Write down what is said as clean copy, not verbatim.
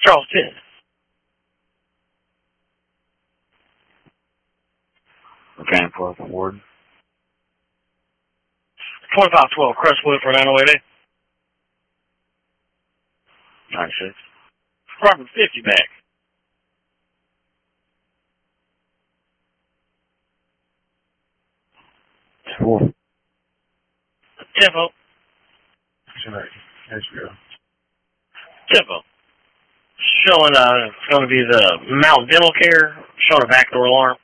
Charles 10. 4 Ford. 2512 Crestwood for 908A. 96. Robert 50 back. Four. Tempo. Sorry. That's real. Tempo. Showing it's going to be the Mount Dental Care, showing a backdoor alarm.